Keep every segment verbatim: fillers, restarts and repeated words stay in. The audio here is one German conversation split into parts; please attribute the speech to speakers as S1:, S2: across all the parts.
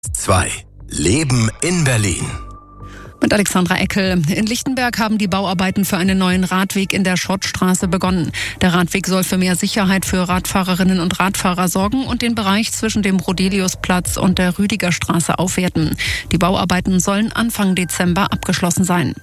S1: zwei. Leben in Berlin.
S2: Mit Alexandra Eckel. In Lichtenberg haben die Bauarbeiten für einen neuen Radweg in der Schottstraße begonnen. Der Radweg soll für mehr Sicherheit für Radfahrerinnen und Radfahrer sorgen und den Bereich zwischen dem Rodeliusplatz und der Rüdigerstraße aufwerten. Die Bauarbeiten sollen Anfang Dezember abgeschlossen sein.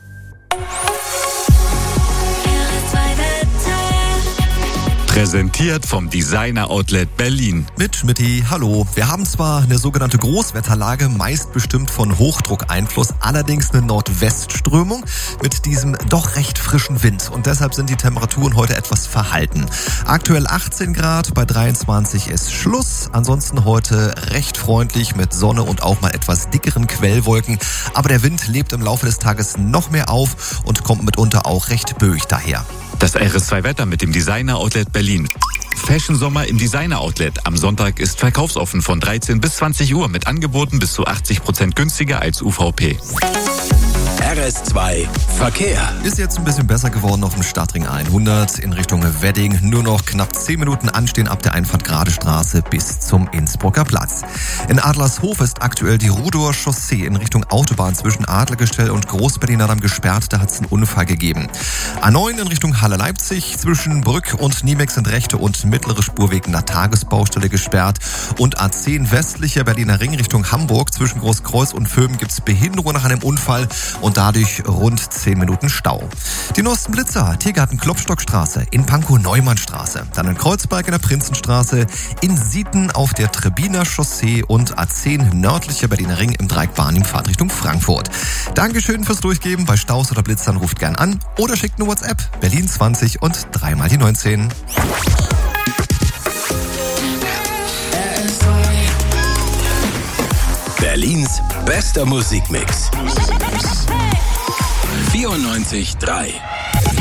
S3: Präsentiert vom Designer Outlet Berlin.
S4: Mit Schmitty, hallo. Wir haben zwar eine sogenannte Großwetterlage, meist bestimmt von Hochdruckeinfluss, allerdings eine Nordwestströmung mit diesem doch recht frischen Wind. Und deshalb sind die Temperaturen heute etwas verhalten. Aktuell achtzehn Grad, bei dreiundzwanzig ist Schluss. Ansonsten heute recht freundlich mit Sonne und auch mal etwas dickeren Quellwolken. Aber der Wind lebt im Laufe des Tages noch mehr auf und kommt mitunter auch recht böig daher.
S3: Das R S zwei Wetter mit dem Designer Outlet Berlin. Fashion Sommer im Designer Outlet. Am Sonntag ist verkaufsoffen von dreizehn bis zwanzig Uhr mit Angeboten bis zu achtzig Prozent günstiger als U V P.
S1: R S zwei Verkehr.
S4: Ist jetzt ein bisschen besser geworden auf dem Stadtring hundert in Richtung Wedding. Nur noch knapp zehn Minuten anstehen ab der Einfahrt Grade Straße bis zum Innsbrucker Platz. In Adlershof ist aktuell die Rudower Chaussee in Richtung Autobahn zwischen Adlergestell und Großberliner Damm gesperrt. Da hat es einen Unfall gegeben. A neun in Richtung Halle-Leipzig zwischen Brück und Niemeck sind rechte und mittlere Spur wegen einer Tagesbaustelle gesperrt. Und A zehn westlicher Berliner Ring Richtung Hamburg zwischen Großkreuz und Vöben gibt es Behinderung nach einem Unfall und dadurch rund zehn Minuten Stau. Die neuesten Blitzer, Tiergarten Klopstockstraße, in Pankow Neumannstraße, dann in Kreuzberg in der Prinzenstraße, in Sieten auf der Trebiner Chaussee und A zehn nördlicher Berliner Ring im Dreieck Barnim-Fahrt Richtung Frankfurt. Dankeschön fürs Durchgeben. Bei Staus oder Blitzern ruft gern an oder schickt eine WhatsApp. Berlin zwanzig und dreimal die neunzehn.
S1: Berlins bester Musikmix. vierundneunzig Komma drei